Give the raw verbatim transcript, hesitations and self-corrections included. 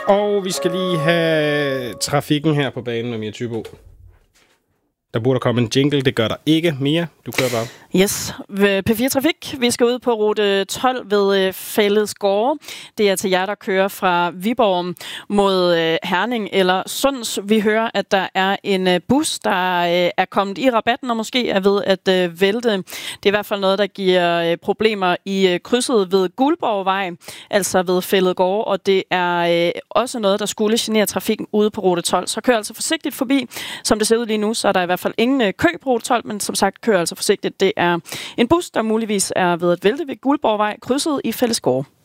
Og vi skal lige have trafikken her på banen med Mia Thybo. Der burde komme en jingle, det gør der ikke. Mia, du kører bare. Yes, P fire Trafik. Vi skal ud på rute tolv ved Fællesgårde. Det er til jer, der kører fra Viborg mod Herning eller Sunds. Vi hører, at der er en bus, der er kommet i rabatten og måske er ved at vælte. Det er i hvert fald noget, der giver problemer i krydset ved Guldborgvej, altså ved Fællesgårde, og det er også noget, der skulle genere trafikken ude på rute tolv. Så kør altså forsigtigt forbi. Som det ser ud lige nu, så er der i hvert fald ingen kø på rute tolv, men som sagt, kør altså forsigtigt. Det er en bus, der muligvis er ved at vælte ved Guldborgvej, krydset i Fællesgårde.